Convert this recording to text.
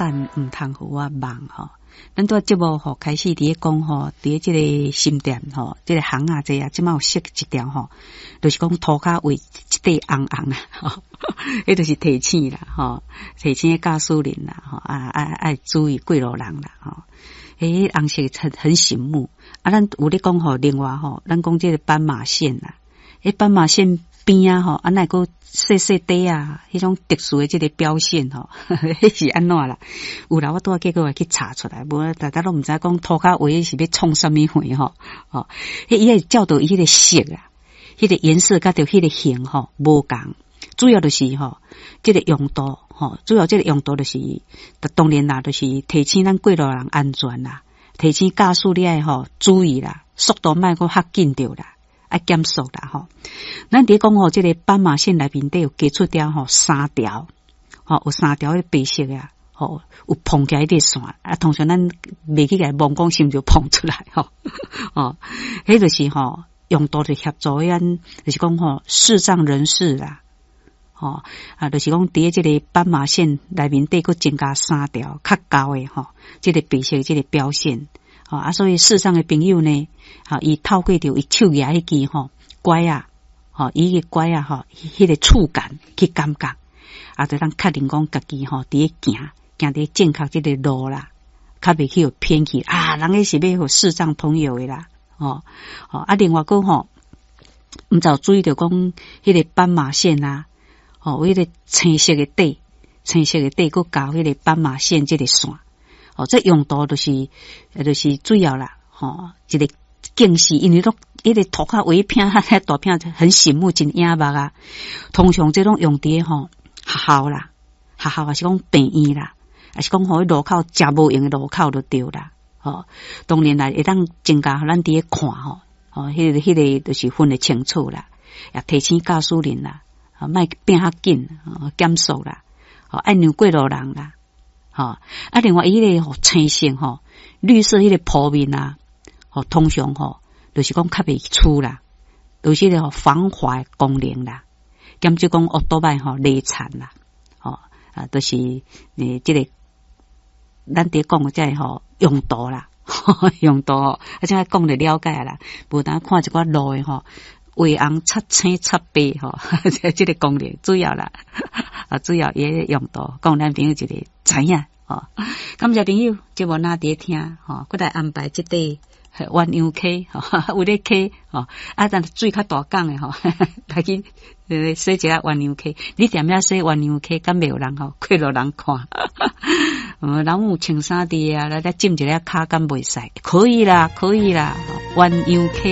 干唔通互我忘吼。咱做节目吼开始伫咧讲吼，伫即个新店吼，即个行啊这啊，即马有设一条吼，就是讲涂骹为一块红红啦，吼，迄就是提醒啦，吼，提醒驾驶人啦，吼，爱注意过路人啦，吼，迄红色很醒目。啊，咱有咧讲吼，另外吼，咱讲即个斑马线啦，斑马线边啊吼，哪个细细底啊，迄种特殊的即个标线吼，迄是安怎啦？有啦，我拄仔结果去查出来，无大家都毋知讲涂骹位是要创啥物货吼，哦，伊会照到伊迄个色啊，迄个颜色甲着迄个形吼无共，主要就是吼，即个用途吼，主要即个用途就是，当然啦，就是提醒咱过路人安全啦，提醒驾驶你爱吼注意啦，速度莫搁较紧着啦。啊，减速啦吼！咱伫讲吼，即个斑马线内面底有加出条吼3条，吼有3条的白色啊，吼有碰起来啲线啊。通常咱袂去甲望讲是毋是就碰出来吼，哦，迄就是吼用途的协助咱，就是讲吼视障人士啦，吼啊，就是讲伫即个斑马线内面底佫增加3条较高的吼，即个白色即个标线。啊，所以世上的朋友呢，伊透过着伊手举迄支吼拐啊，伊个拐啊吼，迄个触感去感觉，就咱确定讲家己吼伫咧行伫正确即个路啦，较袂去有偏去啊，人个是要互视障朋友的啦，另外个吼，毋知有注意着讲迄个斑马线啊，迄个青色的底佫加迄个斑马线即个线。这用途就是主要啦，一个警示，因为都迄个涂骹围片遐大片很醒目，真眼目啊。通常这种用伫吼学校啦，学校也是讲病院啦，也是讲路口真无用的路口就对啦。当然啦，会当增加咱伫咧看迄个就是分得清楚啦，也提醒驾驶人啦，莫变较紧，减速啦，爱让过路人啦。另外伊迄个青色绿色迄个铺面啊，通常就是讲较袂粗啦，就是个防滑功能啦，兼就讲奥多麦内残啦，就是即个咱伫讲即个用途啦，用途即个讲得了解啦，无当看一寡路的灰红擦青擦白即个功能主要啦。主要伊个用途，讲咱朋友一个知影感谢朋友，节目哪伫听佫来安排即块鸳鸯溪有咧溪但水较大港诶来去洗一下鸳鸯溪，你踮遐洗鸳鸯溪，敢袂有人过路人看？人有穿衫伫啊，来浸一下骹敢袂使？可以啦，鸳鸯溪。